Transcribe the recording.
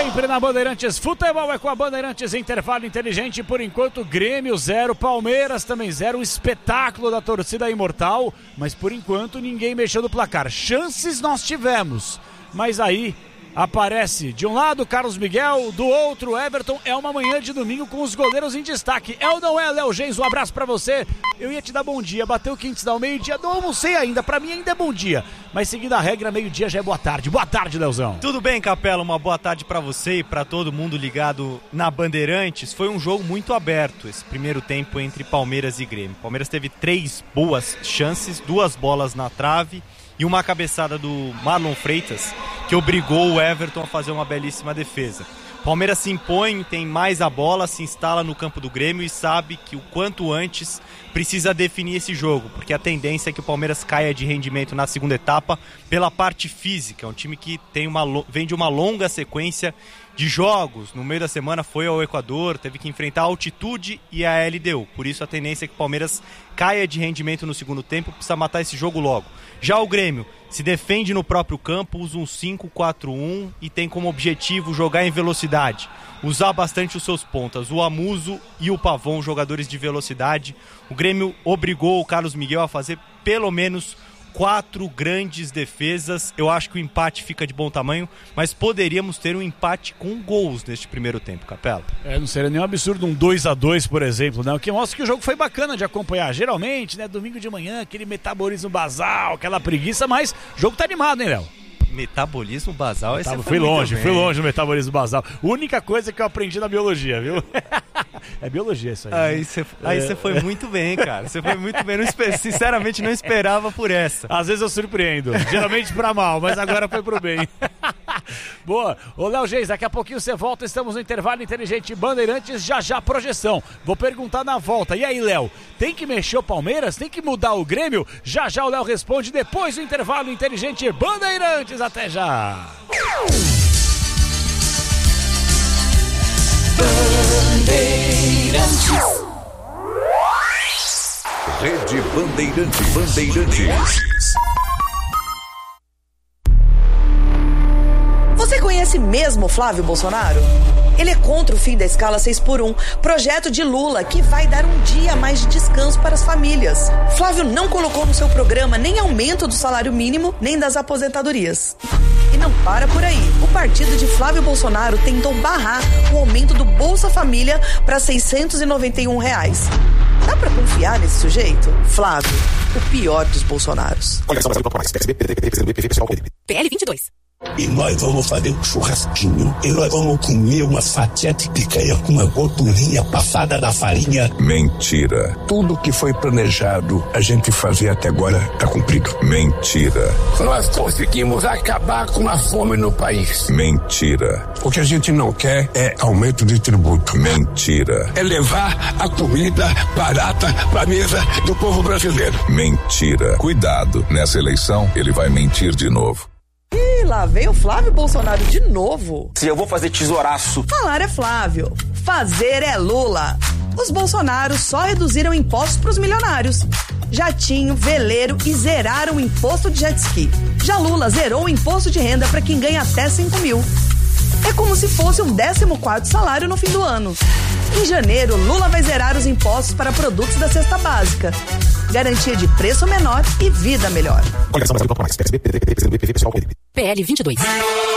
sempre na Bandeirantes Futebol é com a Bandeirantes, intervalo inteligente. Por enquanto, Grêmio 0, Palmeiras também 0, um espetáculo da torcida imortal, mas por enquanto ninguém mexeu no placar. Chances nós tivemos, mas aí aparece de um lado Carlos Miguel, do outro Everton. É uma manhã de domingo com os goleiros em destaque. É ou não é, Léo Gens? Um abraço pra você. Eu ia te dar bom dia, bateu 15 ao meio-dia, não almocei ainda, pra mim ainda é bom dia, mas seguindo a regra, meio-dia já é boa tarde. Boa tarde, Leozão. Tudo bem, Capela, uma boa tarde pra você e pra todo mundo ligado na Bandeirantes. Foi um jogo muito aberto esse primeiro tempo entre Palmeiras e Grêmio. Palmeiras teve 3 boas chances, 2 bolas na trave e uma cabeçada do Marlon Freitas, que obrigou o Everton a fazer uma belíssima defesa. Palmeiras se impõe, tem mais a bola, se instala no campo do Grêmio e sabe que o quanto antes precisa definir esse jogo, porque a tendência é que o Palmeiras caia de rendimento na segunda etapa pela parte física. É um time que vem de uma longa sequência de jogos. No meio da semana foi ao Equador, teve que enfrentar a altitude e a LDU. Por isso a tendência é que o Palmeiras caia de rendimento no segundo tempo, precisa matar esse jogo logo. Já o Grêmio se defende no próprio campo, usa um 5-4-1 e tem como objetivo jogar em velocidade, usar bastante os seus pontas, o Amuso e o Pavon, jogadores de velocidade. O Grêmio obrigou o Carlos Miguel a fazer pelo menos 4 grandes defesas. Eu acho que o empate fica de bom tamanho, mas poderíamos ter um empate com gols neste primeiro tempo, Capela. Não seria nenhum absurdo um 2-2, por exemplo, né? O que mostra que o jogo foi bacana de acompanhar. Geralmente, né, domingo de manhã, aquele metabolismo basal, aquela preguiça, mas o jogo tá animado, hein, Léo? Metabolismo basal, esse fui longe no metabolismo basal. Única coisa que eu aprendi na biologia, viu? É biologia isso aí. Aí você foi muito bem, cara. Você foi muito bem. Sinceramente, não esperava por essa. Às vezes eu surpreendo. Geralmente pra mal, mas agora foi pro bem. Boa. Ô, Léo Gens, daqui a pouquinho você volta. Estamos no intervalo inteligente Bandeirantes, já projeção. Vou perguntar na volta. E aí, Léo, tem que mexer o Palmeiras? Tem que mudar o Grêmio? Já o Léo responde depois do intervalo inteligente Bandeirantes. Até já. Bandeirantes. Rede Bandeirantes. Você conhece mesmo Flávio Bolsonaro? Ele é contra o fim da escala 6x1, projeto de Lula que vai dar um dia a mais de descanso para as famílias. Flávio não colocou no seu programa nem aumento do salário mínimo, nem das aposentadorias. E não para por aí. O partido de Flávio Bolsonaro tentou barrar o aumento do Bolsa Família para R$691. Dá pra confiar nesse sujeito? Flávio, o pior dos Bolsonaros. PL 22. E nós vamos fazer um churrasquinho. E nós vamos comer uma fatia de picanha com uma gordurinha passada da farinha. Mentira. Tudo que foi planejado a gente fazer até agora tá cumprido. Mentira. Nós conseguimos acabar com a fome no país. Mentira. O que a gente não quer é aumento de tributo. Mentira. É levar a comida barata pra mesa do povo brasileiro. Mentira. Cuidado, nessa eleição ele vai mentir de novo. Ih, lá veio o Flávio Bolsonaro de novo. Se eu vou fazer tesouraço. Falar é Flávio, fazer é Lula. Os Bolsonaros só reduziram impostos pros milionários. Jatinho, veleiro e zeraram o imposto de jet ski. Já Lula zerou o imposto de renda para quem ganha até 5 mil. É como se fosse um 14º salário no fim do ano. Em janeiro, Lula vai zerar os impostos para produtos da cesta básica. Garantia de preço menor e vida melhor. PL 22.